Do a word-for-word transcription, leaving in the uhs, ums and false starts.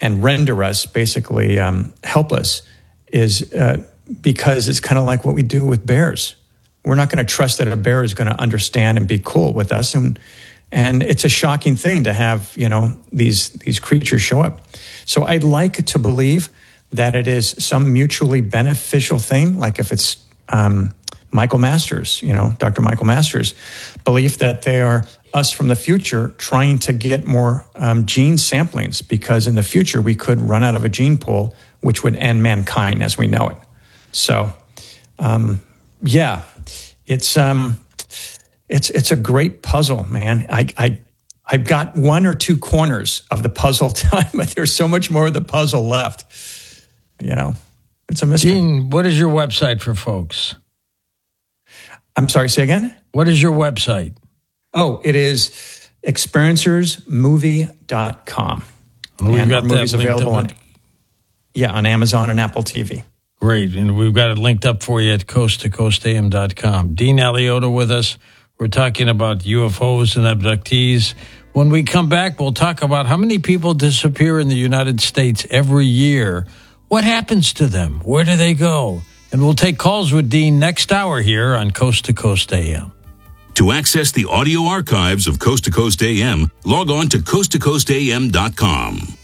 and render us basically um, helpless is uh, because it's kind of like what we do with bears. We're not going to trust that a bear is going to understand and be cool with us. And and it's a shocking thing to have, you know, these these creatures show up. So I'd like to believe that it is some mutually beneficial thing, like if it's um, Michael Masters, you know, Doctor Michael Masters' belief that they are us from the future trying to get more um, gene samplings, because in the future we could run out of a gene pool, which would end mankind as we know it. So, um, yeah, it's um, it's it's a great puzzle, man. I I I've got one or two corners of the puzzle done, but there's so much more of the puzzle left. You know, it's a mystery. Dean, what is your website for folks? I'm sorry, say again? What is your website? Oh, it is experiencers movie dot com. We've and got our movies that available on, up. yeah, on Amazon and Apple T V. Great. And we've got it linked up for you at coast to coast a m dot com. Dean Alioto with us. We're talking about U F Os and abductees. When we come back, we'll talk about how many people disappear in the United States every year. What happens to them? Where do they go? And we'll take calls with Dean next hour here on Coast to Coast A M. To access the audio archives of Coast to Coast A M, log on to coast to coast a m dot com.